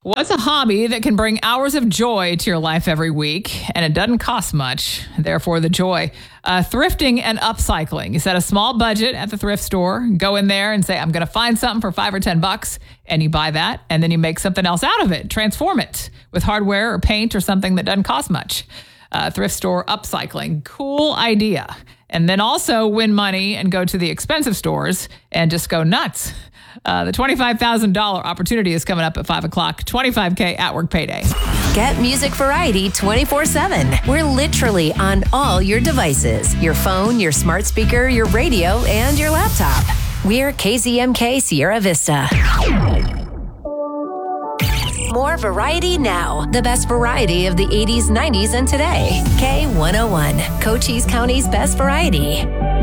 What's a hobby that can bring hours of joy to your life every week and it doesn't cost much? Therefore, the joy. Thrifting and upcycling. You set a small budget at the thrift store, go in there and say, I'm going to find something for $5 or $10, and you buy that, and then you make something else out of it, transform it with hardware or paint or something that doesn't cost much. Thrift store upcycling. Cool idea. And then also win money and go to the expensive stores and just go nuts. The $25,000 opportunity is coming up at 5 o'clock. $25K at work payday. Get music variety 24/7. We're literally on all your devices. Your phone, your smart speaker, your radio, and your laptop. We're KZMK Sierra Vista. More variety now. The best variety of the 80s, 90s, and today. K101, Cochise County's best variety.